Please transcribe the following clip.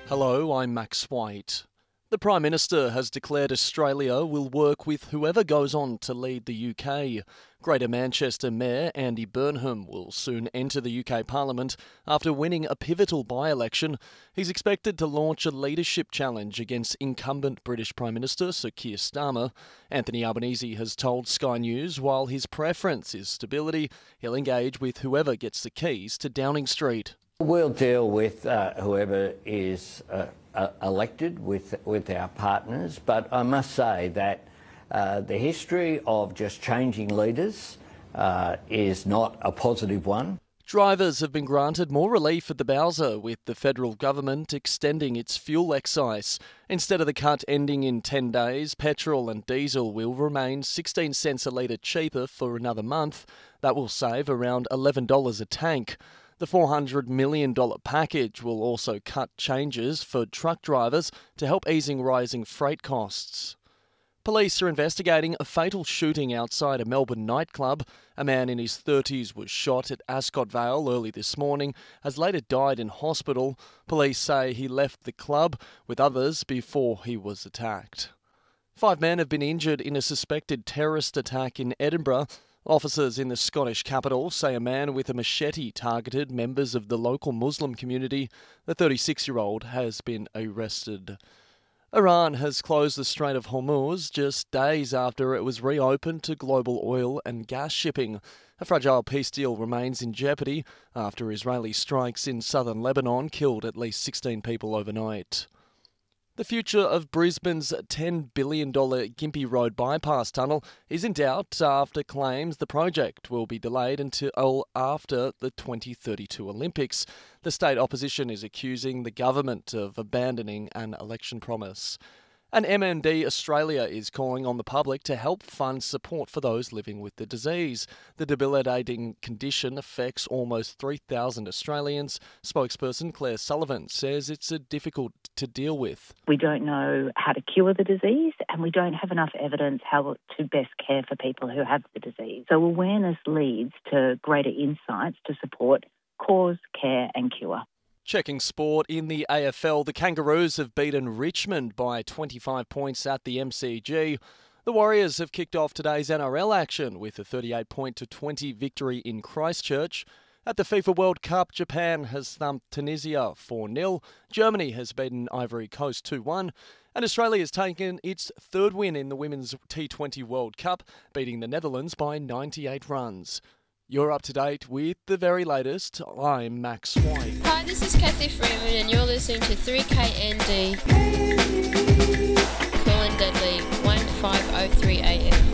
Hello, I'm Max White. The Prime Minister has declared Australia will work with whoever goes on to lead the UK. Greater Manchester Mayor Andy Burnham will soon enter the UK Parliament after winning a pivotal by-election. He's expected to launch a leadership challenge against incumbent British Prime Minister Sir Keir Starmer. Anthony Albanese has told Sky News while his preference is stability, he'll engage with whoever gets the keys to Downing Street. We'll deal with whoever is elected with our partners, but I must say that the history of just changing leaders is not a positive one. Drivers have been granted more relief at the Bowser, with the federal government extending its fuel excise. Instead of the cut ending in 10 days, petrol and diesel will remain 16 cents a litre cheaper for another month. That will save around $11 a tank. The $400 million package will also cut changes for truck drivers to help easing rising freight costs. Police are investigating a fatal shooting outside a Melbourne nightclub. A man in his 30s was shot at Ascot Vale early this morning, has later died in hospital. Police say he left the club with others before he was attacked. 5 men have been injured in a suspected terrorist attack in Edinburgh. Officers in the Scottish capital say a man with a machete targeted members of the local Muslim community. The 36-year-old has been arrested. Iran has closed the Strait of Hormuz just days after it was reopened to global oil and gas shipping. A fragile peace deal remains in jeopardy after Israeli strikes in southern Lebanon killed at least 16 people overnight. The future of Brisbane's $10 billion Gympie Road bypass tunnel is in doubt after claims the project will be delayed until after the 2032 Olympics. The state opposition is accusing the government of abandoning an election promise. And MND Australia is calling on the public to help fund support for those living with the disease. The debilitating condition affects almost 3,000 Australians. Spokesperson Claire Sullivan says it's difficult to deal with. We don't know how to cure the disease, and we don't have enough evidence how to best care for people who have the disease. So awareness leads to greater insights to support cause, care and cure. Checking sport in the AFL, the Kangaroos have beaten Richmond by 25 points at the MCG. The Warriors have kicked off today's NRL action with a 38-20 victory in Christchurch. At the FIFA World Cup, Japan has thumped Tunisia 4-0. Germany has beaten Ivory Coast 2-1. And Australia has taken its third win in the Women's T20 World Cup, beating the Netherlands by 98 runs. You're up to date with the very latest. I'm Max White. Hi, this is Kathy Freeman and you're listening to 3KND. Colin Dudley, 1503 AM.